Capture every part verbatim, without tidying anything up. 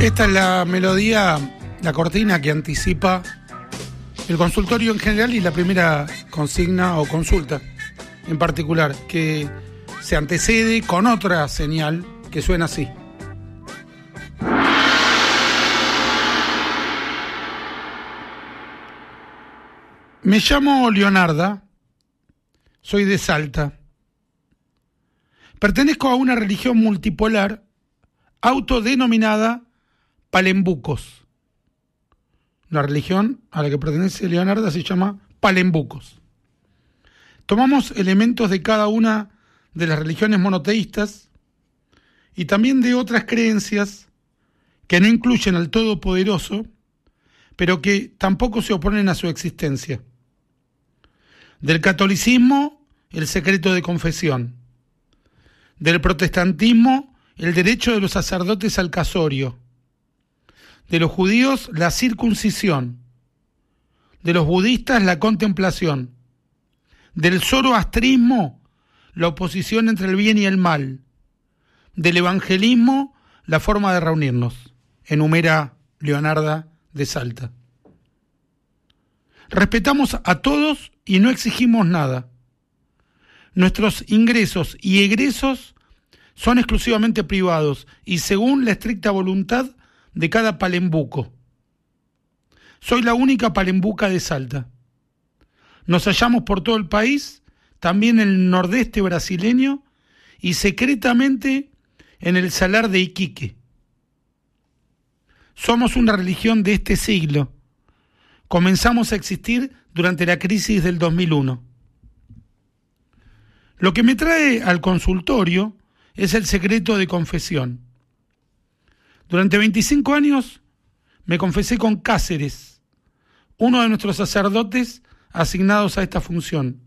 Esta es la melodía, la cortina que anticipa el consultorio en general y la primera consigna o consulta en particular, que se antecede con otra señal que suena así. Me llamo Leonarda, soy de Salta. Pertenezco a una religión multipolar autodenominada Palembucos. La religión a la que pertenece Leonarda se llama Palembucos. Tomamos elementos de cada una de las religiones monoteístas y también de otras creencias que no incluyen al Todopoderoso, pero que tampoco se oponen a su existencia. Del catolicismo, el secreto de confesión. Del protestantismo, el derecho de los sacerdotes al casorio. De los judíos, la circuncisión. De los budistas, la contemplación. Del zoroastrismo, la oposición entre el bien y el mal. Del evangelismo, la forma de reunirnos. Enumera Leonarda de Salta. Respetamos a todos y no exigimos nada. Nuestros ingresos y egresos son exclusivamente privados y según la estricta voluntad de cada palembuco. Soy la única palembuca de Salta. Nos hallamos por todo el país, también en el nordeste brasileño y secretamente en el salar de Iquique. Somos una religión de este siglo. Comenzamos a existir durante la crisis del dos mil uno. Lo que me trae al consultorio es el secreto de confesión. Durante veinticinco años me confesé con Cáceres, uno de nuestros sacerdotes asignados a esta función.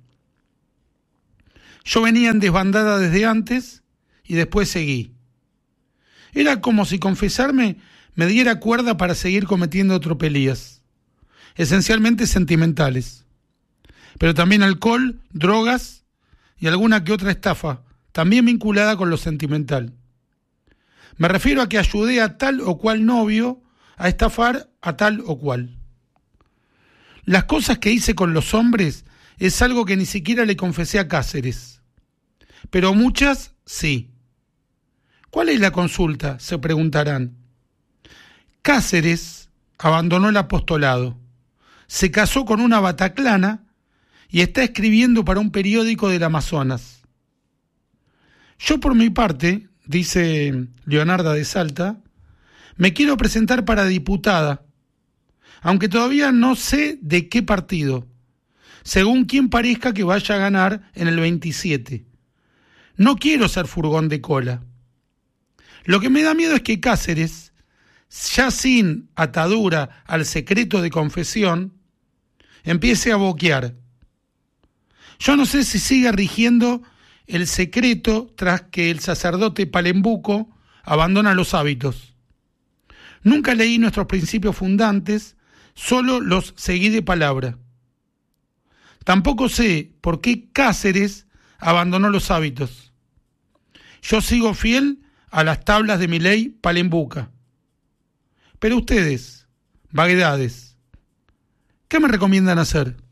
Yo venía en desbandada desde antes y después seguí. Era como si confesarme me diera cuerda para seguir cometiendo tropelías, esencialmente sentimentales, pero también alcohol, drogas y alguna que otra estafa, también vinculada con lo sentimental. Me refiero a que ayudé a tal o cual novio a estafar a tal o cual. Las cosas que hice con los hombres es algo que ni siquiera le confesé a Cáceres, pero muchas sí. ¿Cuál es la consulta?, se preguntarán. Cáceres abandonó el apostolado, se casó con una bataclana y está escribiendo para un periódico del Amazonas. Yo por mi parte, dice Leonarda de Salta, me quiero presentar para diputada, aunque todavía no sé de qué partido, según quien parezca que vaya a ganar en el veintisiete. No quiero ser furgón de cola. Lo que me da miedo es que Cáceres, ya sin atadura al secreto de confesión, empiece a boquear. Yo no sé si sigue rigiendo el secreto tras que el sacerdote palembuco abandona los hábitos. Nunca leí nuestros principios fundantes, solo los seguí de palabra. Tampoco sé por qué Cáceres abandonó los hábitos. Yo sigo fiel a las tablas de mi ley palembuca. Pero ustedes, vaguedades, ¿qué me recomiendan hacer?